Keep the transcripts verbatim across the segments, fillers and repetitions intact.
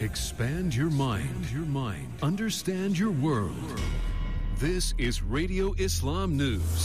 Expand your mind. Your mind. Understand your world. This is Radio Islam News.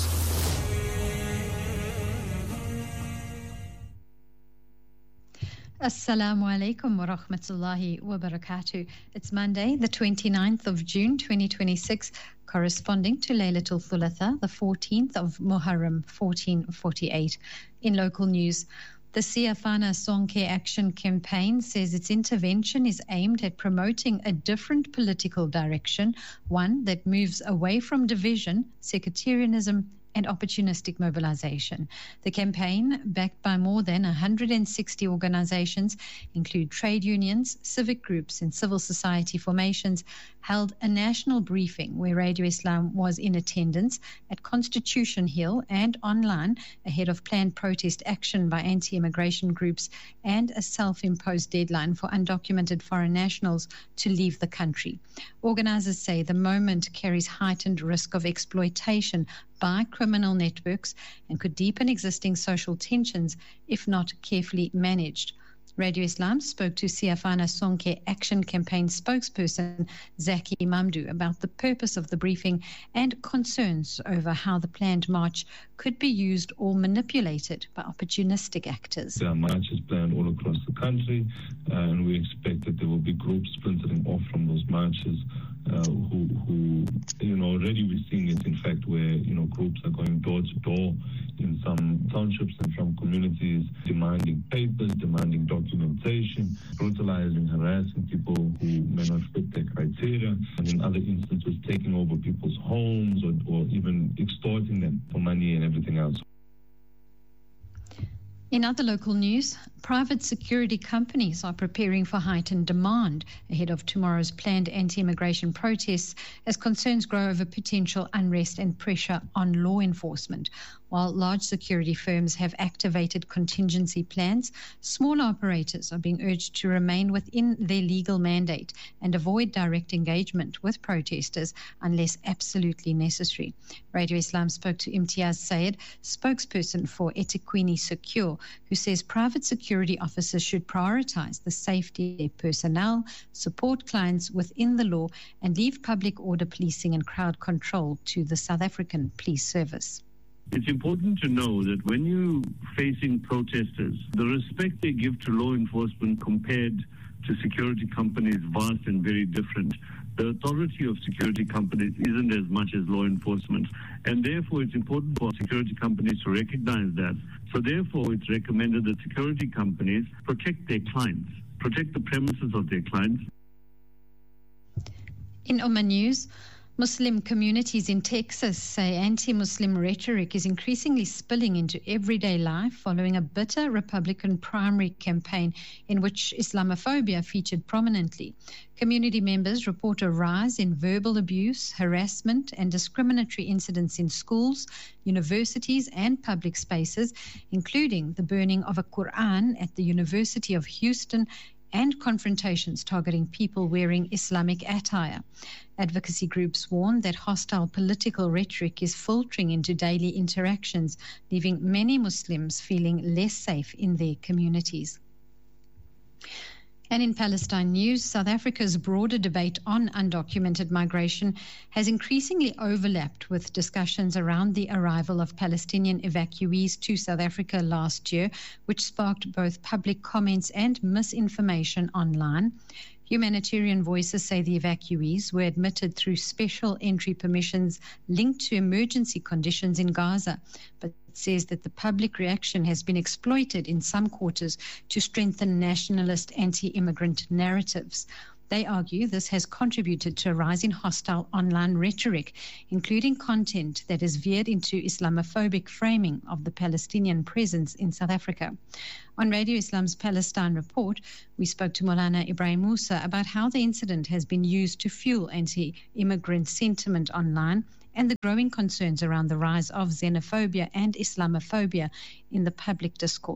Assalamu alaikum wa rahmatullahi wa barakatuh. It's Monday, the twenty-ninth of June, twenty twenty-six, corresponding to Laylatul Thulatha, the fourteenth of Muharram, fourteen forty-eight. In local news, the Siafana Sonke Action Campaign says its intervention is aimed at promoting a different political direction, one that moves away from division, sectarianism, and opportunistic mobilization. The campaign, backed by more than one hundred sixty organizations, include trade unions, civic groups, and civil society formations, held a national briefing where Radio Islam was in attendance at Constitution Hill and online ahead of planned protest action by anti-immigration groups and a self-imposed deadline for undocumented foreign nationals to leave the country. Organizers say the moment carries heightened risk of exploitation by criminal networks and could deepen existing social tensions if not carefully managed. Radio Islam spoke to Siafana Sonke Action Campaign spokesperson Zaki Mamdou about the purpose of the briefing and concerns over how the planned march could be used or manipulated by opportunistic actors. There are marches planned all across the country, uh, and we expect that there will be groups splintering off from those marches uh, who, who, you know, already we're seeing it, in fact, where, you know, groups are going door to door in some townships and some communities, demanding papers, demanding documentation, brutalizing, harassing people who may not fit their criteria, and in other instances taking over people's homes or, or even extorting them for money and everything else. In other local news, private security companies are preparing for heightened demand ahead of tomorrow's planned anti-immigration protests as concerns grow over potential unrest and pressure on law enforcement. While large security firms have activated contingency plans, smaller operators are being urged to remain within their legal mandate and avoid direct engagement with protesters unless absolutely necessary. Radio Islam spoke to Imtiaz Sayed, spokesperson for Etiquini Secure, who says private security officers should prioritize the safety of their personnel, support clients within the law, and leave public order policing and crowd control to the South African Police Service. It's important to know that when you're facing protesters, the respect they give to law enforcement compared to security companies is vast and very different. The authority of security companies isn't as much as law enforcement, and therefore it's important for security companies to recognize that. So therefore it's recommended that security companies protect their clients, protect the premises of their clients. In Oman News, Muslim communities in Texas say anti-Muslim rhetoric is increasingly spilling into everyday life following a bitter Republican primary campaign in which Islamophobia featured prominently. Community members report a rise in verbal abuse, harassment, and discriminatory incidents in schools, universities, and public spaces, including the burning of a Quran at the University of Houston and confrontations targeting people wearing Islamic attire. Advocacy groups warn that hostile political rhetoric is filtering into daily interactions, leaving many Muslims feeling less safe in their communities. And in Palestine news, South Africa's broader debate on undocumented migration has increasingly overlapped with discussions around the arrival of Palestinian evacuees to South Africa last year, which sparked both public comments and misinformation online. Humanitarian voices say the evacuees were admitted through special entry permissions linked to emergency conditions in Gaza, but says that the public reaction has been exploited in some quarters to strengthen nationalist anti-immigrant narratives. They argue this has contributed to a rise in hostile online rhetoric, including content that has veered into Islamophobic framing of the Palestinian presence in South Africa. On Radio Islam's Palestine Report, we spoke to Maulana Ibrahim Musa about how the incident has been used to fuel anti-immigrant sentiment online and the growing concerns around the rise of xenophobia and Islamophobia in the public discourse.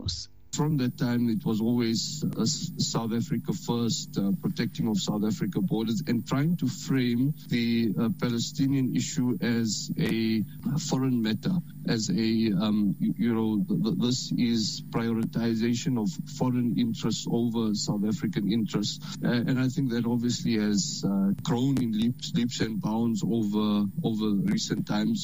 From that time, it was always uh, South Africa first, uh, protecting of South Africa borders, and trying to frame the uh, Palestinian issue as a foreign matter, as a, um, you know, th- th- this is prioritization of foreign interests over South African interests. Uh, and I think that obviously has uh, grown in leaps, leaps and bounds over, over recent times.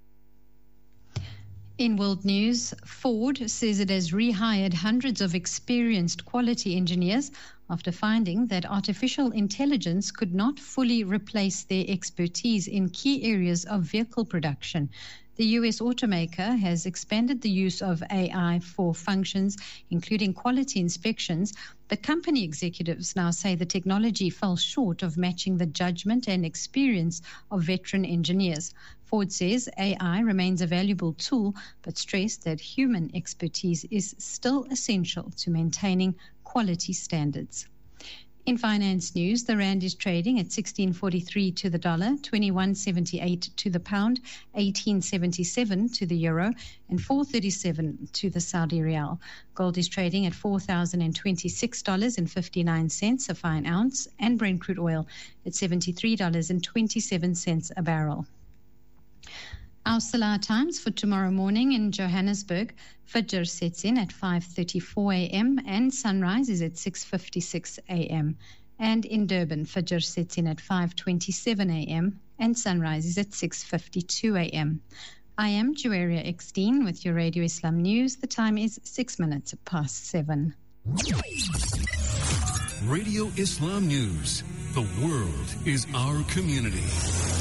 In world news, Ford says it has rehired hundreds of experienced quality engineers after finding that artificial intelligence could not fully replace their expertise in key areas of vehicle production. The U S automaker has expanded the use of A I for functions, including quality inspections, but company executives now say the technology fell short of matching the judgment and experience of veteran engineers. Ford says A I remains a valuable tool, but stressed that human expertise is still essential to maintaining quality standards. In finance news, the rand is trading at sixteen forty-three to the dollar, twenty-one seventy-eight to the pound, eighteen seventy-seven to the euro, and four thirty-seven to the Saudi rial. Gold is trading at four thousand twenty-six dollars and fifty-nine cents a fine ounce, and Brent crude oil at seventy-three dollars and twenty-seven cents a barrel. Our Salah times for tomorrow morning in Johannesburg. Fajr sets in at five thirty-four a.m. and sunrise is at six fifty-six a.m. And in Durban, Fajr sets in at five twenty-seven a.m. and sunrise is at six fifty-two a.m. I am Juwaria Eckstein with your Radio Islam News. The time is six minutes past seven. Radio Islam News. The world is our community.